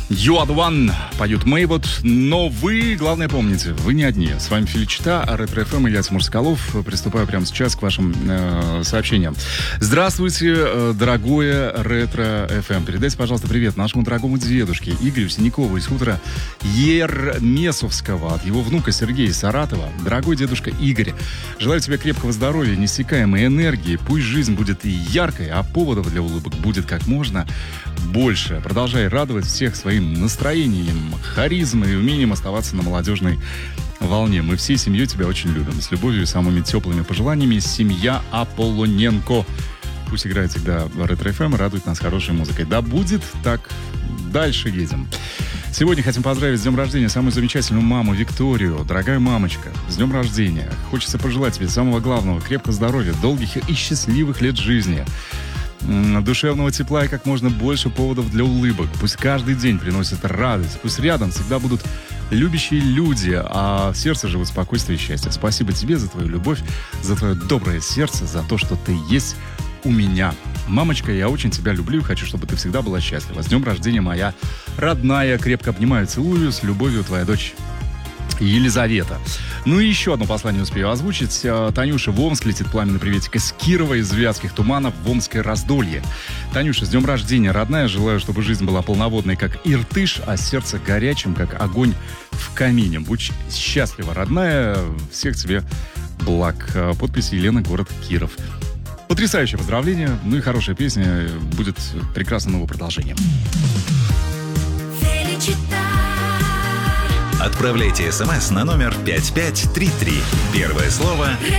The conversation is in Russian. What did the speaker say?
You are the one, поют Мэйвод. Но вы, главное, помните, вы не одни. С вами Филичита, Ретро ФМ, Илья Тимур Соколов. Приступаю прямо сейчас к вашим сообщениям. Здравствуйте, дорогое Ретро ФМ. Передайте, пожалуйста, привет нашему дорогому дедушке Игорю Синякову из хутора Ермесовского от его внука Сергея из Саратова. Дорогой дедушка Игорь, желаю тебе крепкого здоровья, неиссякаемой энергии. Пусть жизнь будет и яркой, а поводов для улыбок будет как можно больше. Продолжай радовать всех своим настроением, харизмой и умением оставаться на молодежной волне. Мы всей семьей тебя очень любим. С любовью и самыми теплыми пожеланиями, семья Аполлоненко. Пусть играет всегда Ретро ФМ и радует нас хорошей музыкой. Да будет так. Дальше едем. Сегодня хотим поздравить с днем рождения самую замечательную маму Викторию. Дорогая мамочка, с днем рождения. Хочется пожелать тебе самого главного, крепкого здоровья, долгих и счастливых лет жизни, душевного тепла и как можно больше поводов для улыбок. Пусть каждый день приносит радость. Пусть рядом всегда будут любящие люди, а в сердце живут спокойствие и счастье. Спасибо тебе за твою любовь, за твое доброе сердце, за то, что ты есть у меня. Мамочка, я очень тебя люблю и хочу, чтобы ты всегда была счастлива. С днем рождения, моя родная. Крепко обнимаю, целую. С любовью, твоя дочь Елизавета. Ну и еще одно послание успею озвучить. Танюша, в Омск летит пламенный приветик из Кирова, из Вятских туманов в Омское раздолье. Танюша, с днем рождения, родная. Желаю, чтобы жизнь была полноводной, как Иртыш, а сердце горячим, как огонь в камине. Будь счастлива, родная. Всех тебе благ. Подпись Елена, город Киров. Потрясающее поздравление. Ну и хорошая песня. Будет прекрасным его продолжением. Отправляйте СМС на номер 5533. Первое слово